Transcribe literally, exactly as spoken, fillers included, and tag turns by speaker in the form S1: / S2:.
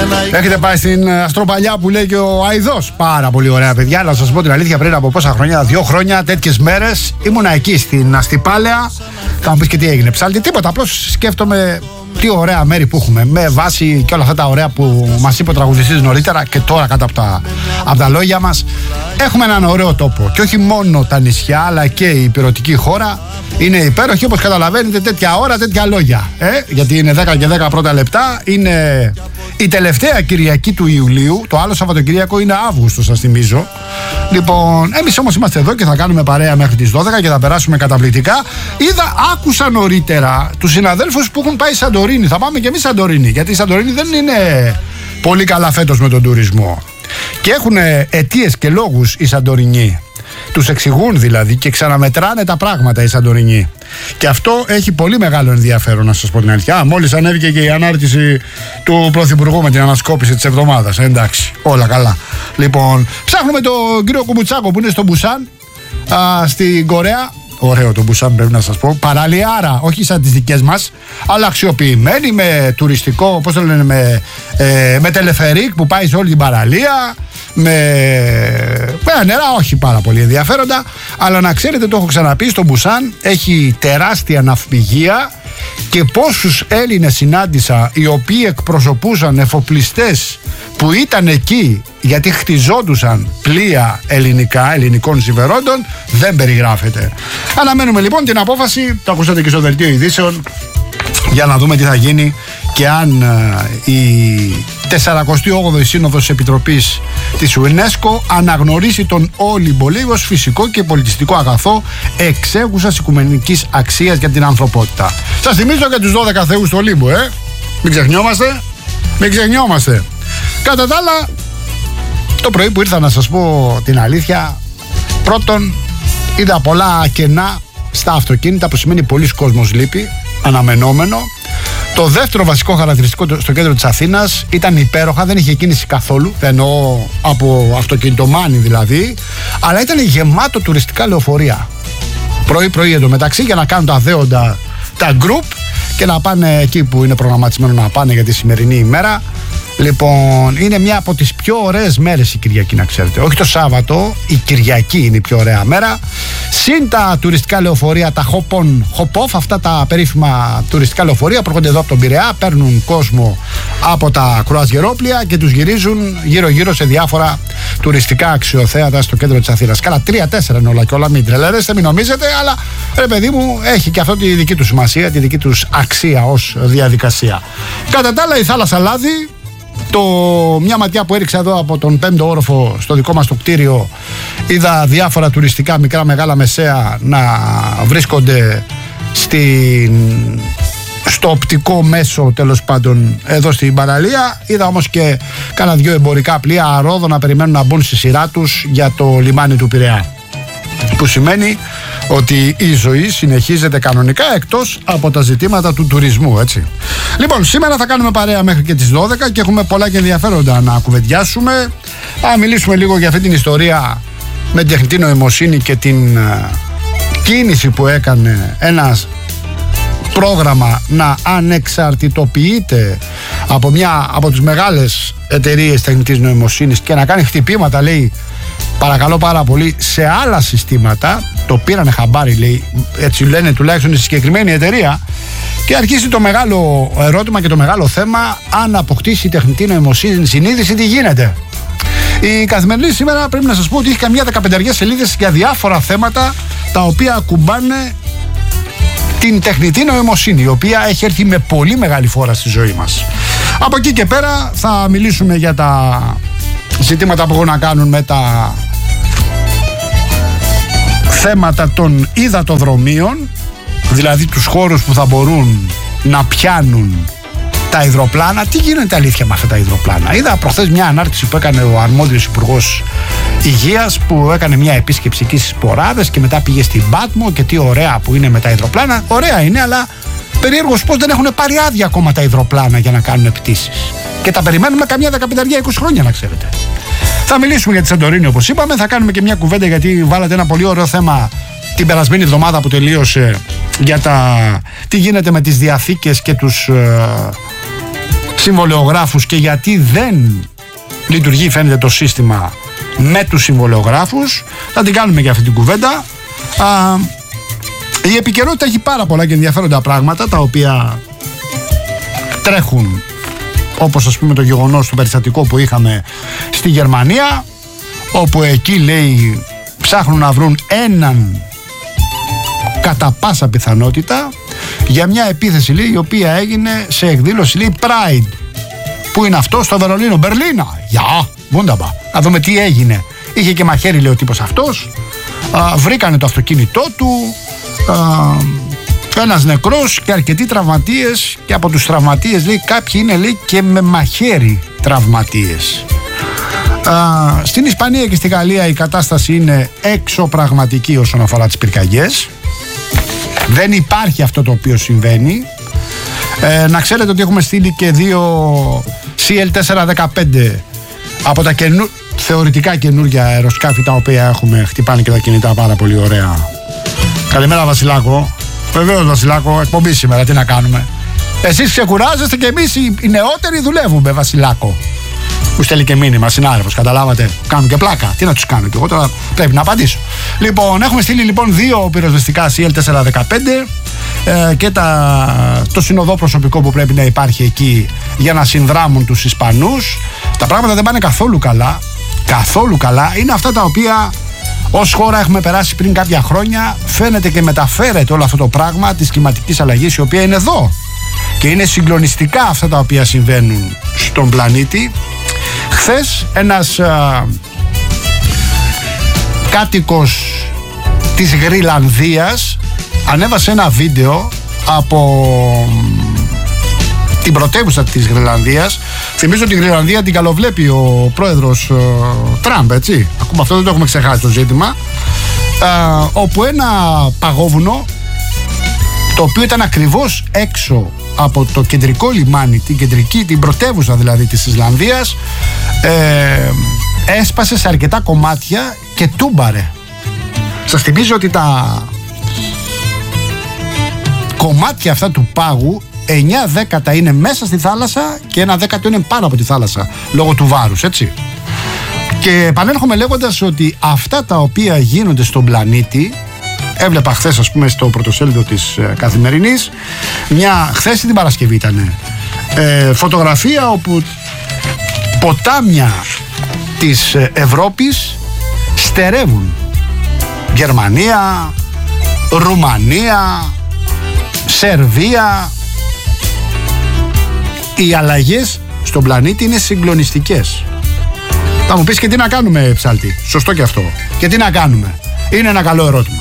S1: Έχετε πάει στην Αστροπαλιά που λέει και ο Αηδός? Πάρα πολύ ωραία, παιδιά. Να σας πω την αλήθεια, πριν από πόσα χρόνια, δύο χρόνια, τέτοιες μέρες, ήμουνα εκεί στην Αστυπάλαια. Θα μου πεις και τι έγινε, ψάλτη? Τίποτα. Απλώς σκέφτομαι τι ωραία μέρη που έχουμε. Με βάση και όλα αυτά τα ωραία που μας είπε ο τραγουδιστής νωρίτερα και τώρα κάτω από τα, από τα λόγια μας. Έχουμε έναν ωραίο τόπο. Και όχι μόνο τα νησιά, αλλά και η υπηρετική χώρα είναι υπέροχη. Όπως καταλαβαίνετε, τέτοια ώρα, τέτοια λόγια. Ε? Γιατί είναι δέκα και δέκα πρώτα λεπτά. Είναι η τελευταία Κυριακή του Ιουλίου. Το άλλο Σαββατοκύριακο είναι Αύγουστο, σας θυμίζω. Λοιπόν, εμείς όμως είμαστε εδώ και θα κάνουμε παρέα μέχρι τις δώδεκα και θα περάσουμε καταπληκτικά. Είδα, άκουσα νωρίτερα τους συναδέλφους που έχουν πάει Σαντορίνη. Θα πάμε και εμείς Σαντορίνη, γιατί η Σαντορίνη δεν είναι πολύ καλά φέτος με τον τουρισμό. Και έχουν αιτίες και λόγους οι Σαντορινοί. Τους εξηγούν δηλαδή και ξαναμετράνε τα πράγματα οι Σαντορινοί. Και αυτό έχει πολύ μεγάλο ενδιαφέρον, να σας πω την αλήθεια. Μόλις ανέβηκε και η ανάρτηση του Πρωθυπουργού με την ανασκόπηση της εβδομάδας. Εντάξει, όλα καλά. Λοιπόν, ψάχνουμε τον κύριο Κουμπουτσάκο που είναι στο Μπουσάν, α, στην Κορέα. Ωραίο το Μπουσάν, πρέπει να σας πω. Παραλιάρα, όχι σαν τις δικές μας, αλλά αξιοποιημένη με τουριστικό, πώς το λένε, με, ε, με τελεφερίκ που πάει σε όλη την παραλία. Με, με νερά όχι πάρα πολύ ενδιαφέροντα. Αλλά να ξέρετε, το έχω ξαναπεί, στο Μπουσάν έχει τεράστια ναυπηγεία. Και πόσους Έλληνες συνάντησα οι οποίοι εκπροσωπούσαν εφοπλιστές που ήταν εκεί γιατί χτιζόντουσαν πλοία ελληνικά, ελληνικών συμφερόντων, δεν περιγράφεται. Αναμένουμε λοιπόν την απόφαση, το ακούσατε και στο δελτίο ειδήσεων, για να δούμε τι θα γίνει και αν uh, η σαραντά όγδοη Σύνοδος της Επιτροπής της UNESCO αναγνωρίσει τον Όλυμπο λέει ως φυσικό και πολιτιστικό αγαθό εξέχουσας οικουμενικής αξίας για την ανθρωπότητα. Σας θυμίζω και τους δώδεκα θεούς του Ολύμπου, ε! Μην ξεχνιόμαστε, μην ξεχνιόμαστε. Κατά τα άλλα, το πρωί που ήρθα να σας πω την αλήθεια, πρώτον είδα πολλά κενά στα αυτοκίνητα, που σημαίνει πολλοί κόσμος λείπει, αναμενόμενο. Το δεύτερο βασικό χαρακτηριστικό στο κέντρο της Αθήνας ήταν υπέροχα, δεν είχε κίνηση καθόλου, εννοώ από αυτοκινητομάνι δηλαδή, αλλά ήταν γεμάτο τουριστικά λεωφορεία. Πρωί-πρωί εντωμεταξύ για να κάνουν τα δέοντα τα group και να πάνε εκεί που είναι προγραμματισμένο να πάνε για τη σημερινή ημέρα. Λοιπόν, είναι μια από τις πιο ωραίες μέρες η Κυριακή, να ξέρετε. Όχι το Σάββατο, η Κυριακή είναι η πιο ωραία μέρα. Συν τα τουριστικά λεωφορεία, τα hop-on, hop-off, αυτά τα περίφημα τουριστικά λεωφορεία που έρχονται εδώ από τον Πειραιά, παίρνουν κόσμο από τα κρουαζιερόπλια και τους γυρίζουν γύρω-γύρω σε διάφορα τουριστικά αξιοθέατα στο κέντρο της Αθήνας. Καλά, τρία-τέσσερα είναι όλα και όλα, μην τρελαίνεστε, μην νομίζετε, αλλά ρε παιδί μου, έχει και αυτό τη δική του σημασία, τη δική του αξία ως διαδικασία. Κατά τα άλλα, η θάλασσα Λάδι. Το, μια ματιά που έριξα εδώ από τον πέμπτο όροφο στο δικό μας το κτίριο, είδα διάφορα τουριστικά μικρά μεγάλα μεσαία να βρίσκονται στην, στο οπτικό μέσο τέλος πάντων εδώ στην παραλία. Είδα όμως και κάνα δυο εμπορικά πλοία αρόδο να περιμένουν να μπουν στη σειρά τους για το λιμάνι του Πειραιά, που σημαίνει ότι η ζωή συνεχίζεται κανονικά εκτός από τα ζητήματα του τουρισμού, έτσι. Λοιπόν, σήμερα θα κάνουμε παρέα μέχρι και τις δώδεκα και έχουμε πολλά και ενδιαφέροντα να κουβεντιάσουμε. Θα μιλήσουμε λίγο για αυτή την ιστορία με την τεχνητή νοημοσύνη και την uh, κίνηση που έκανε ένας πρόγραμμα να ανεξαρτητοποιείται από μια από τις μεγάλες εταιρείες τεχνητής νοημοσύνης και να κάνει χτυπήματα, λέει, παρακαλώ πάρα πολύ, σε άλλα συστήματα. Το πήρανε χαμπάρι, λέει, έτσι λένε τουλάχιστον η συγκεκριμένη εταιρεία. Και αρχίζει το μεγάλο ερώτημα και το μεγάλο θέμα, αν αποκτήσει η τεχνητή νοημοσύνη συνείδηση, τι γίνεται. Η Καθημερινή σήμερα πρέπει να σας πω ότι έχει καμιά δεκαπενταριές σελίδες για διάφορα θέματα τα οποία ακουμπάνε την τεχνητή νοημοσύνη, η οποία έχει έρθει με πολύ μεγάλη φόρα στη ζωή μας. Από εκεί και πέρα θα μιλήσουμε για τα ζητήματα που έχουν να κάνουν με τα θέματα των υδατοδρομίων, δηλαδή τους χώρους που θα μπορούν να πιάνουν τα υδροπλάνα. Τι γίνεται αλήθεια με αυτά τα υδροπλάνα? Είδα προχθές μια ανάρτηση που έκανε ο αρμόδιος υπουργός Υγείας, που έκανε μια επίσκεψη εκεί στις Ποράδες και μετά πήγε στην Πάτμο και τι ωραία που είναι με τα υδροπλάνα. Ωραία είναι, αλλά περίεργος πως δεν έχουν πάρει άδεια ακόμα τα υδροπλάνα για να κάνουν πτήσεις. Και τα περιμένουμε καμιά δεκαπενταριά είκοσι χρόνια, να ξέρετε. Θα μιλήσουμε για τη Σαντορίνη, όπως είπαμε. Θα κάνουμε και μια κουβέντα, γιατί βάλατε ένα πολύ ωραίο θέμα την περασμένη εβδομάδα που τελείωσε, για τα τι γίνεται με τις διαθήκες και τους ε, συμβολιογράφους και γιατί δεν λειτουργεί φαίνεται το σύστημα με τους συμβολιογράφους. Θα την κάνουμε και αυτή την κουβέντα. Α, η επικαιρότητα έχει πάρα πολλά και ενδιαφέροντα πράγματα τα οποία τρέχουν, όπως ας πούμε το γεγονός του περιστατικό που είχαμε στη Γερμανία, όπου εκεί λέει ψάχνουν να βρουν έναν κατά πάσα πιθανότητα για μια επίθεση, λέει, η οποία έγινε σε εκδήλωση, λέει, Pride. Πού είναι αυτό? Στο Βερολίνο, Μπερλίνα. Γεια, wunderbar. Να δούμε τι έγινε. Είχε και μαχαίρι, λέει ο τύπος αυτός. Α, βρήκανε το αυτοκίνητό του. Α, ένας νεκρός και αρκετοί τραυματίες, και από τους τραυματίες, λέει, κάποιοι είναι, λέει, και με μαχαίρι τραυματίες. Α, στην Ισπανία και στη Γαλλία η κατάσταση είναι εξωπραγματική όσον αφορά τις πυρκαγιές. Δεν υπάρχει αυτό το οποίο συμβαίνει. Ε, να ξέρετε ότι έχουμε στείλει και δύο σι ελ τετρακόσια δεκαπέντε από τα καινου... θεωρητικά καινούργια αεροσκάφη τα οποία έχουμε. Χτυπάνε και τα κινητά πάρα πολύ ωραία. Καλημέρα Βασιλάκο. Βεβαίως Βασιλάκο, εκπομπή σήμερα, τι να κάνουμε. Εσείς ξεκουράζεστε και εμείς οι νεότεροι δουλεύουμε, Βασιλάκο. Που στέλνει και μήνυμα, συνάδελφος, καταλάβατε. Κάνουν και πλάκα. Τι να τους κάνω, και εγώ τώρα πρέπει να απαντήσω. Λοιπόν, έχουμε στείλει λοιπόν δύο πυροσβεστικά σι ελ τετρακόσια δεκαπέντε ε, και τα, το συνοδό προσωπικό που πρέπει να υπάρχει εκεί για να συνδράμουν τους Ισπανούς. Τα πράγματα δεν πάνε καθόλου καλά. Καθόλου καλά. Είναι αυτά τα οποία ως χώρα έχουμε περάσει πριν κάποια χρόνια. Φαίνεται και μεταφέρεται όλο αυτό το πράγμα της κλιματικής αλλαγής, η οποία είναι εδώ. Και είναι συγκλονιστικά αυτά τα οποία συμβαίνουν στον πλανήτη. Χθες ένας α, κάτοικος της Γρυλανδίας ανέβασε ένα βίντεο από την πρωτεύουσα της Γρυλανδίας. Θυμίζω ότι η Γρυλανδία την καλοβλέπει ο πρόεδρος α, Τραμπ, έτσι. Ακόμα αυτό δεν το έχουμε ξεχάσει το ζήτημα. Α, όπου ένα παγόβουνο, το οποίο ήταν ακριβώς έξω από το κεντρικό λιμάνι, την κεντρική, την πρωτεύουσα δηλαδή της Ισλανδίας, ε, έσπασε σε αρκετά κομμάτια και τούμπαρε. Σας θυμίζω ότι τα κομμάτια αυτά του πάγου, εννιά δέκατα είναι μέσα στη θάλασσα και ένα δέκατο είναι πάνω από τη θάλασσα, λόγω του βάρους, έτσι. Και επανέρχομαι λέγοντας ότι αυτά τα οποία γίνονται στον πλανήτη, έβλεπα χθες, ας πούμε, στο πρωτοσέλιδο της ε, Καθημερινής, μια, χθες την Παρασκευή ήταν, ε, φωτογραφία όπου ποτάμια της ε, Ευρώπης στερεύουν. Γερμανία, Ρουμανία, Σερβία. Οι αλλαγές στον πλανήτη είναι συγκλονιστικές. Θα μου πεις, και τι να κάνουμε, Ψάλτη? Σωστό και αυτό. Και τι να κάνουμε? Είναι ένα καλό ερώτημα.